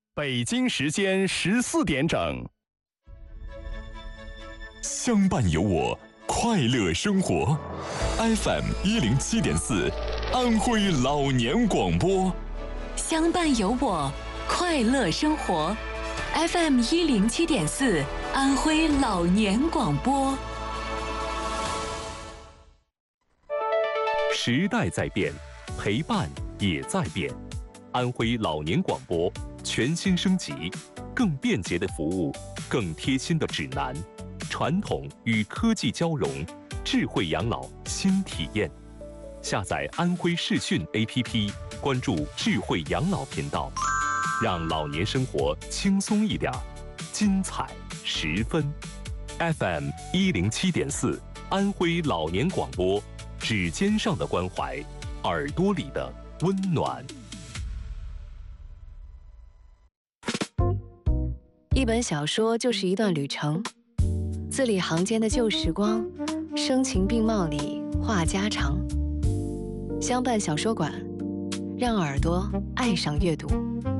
北京时间14点整。 相伴有我，快乐生活。FM 107.4，安徽老年广播。 相伴有我，快乐生活。FM 107.4，安徽老年广播。 时代在变，陪伴也在变。安徽老年广播全新升级，更便捷的服务，更贴心的指南，传统与科技交融，智慧养老新体验。下载安徽视讯 APP， 关注智慧养老频道，让老年生活轻松一点，精彩十分。FM 107.4，安徽老年广播，指尖上的关怀，耳朵里的温暖。 一本小说就是一段旅程，字里行间的旧时光，声情并茂里话家常。相伴小说馆，让耳朵爱上阅读。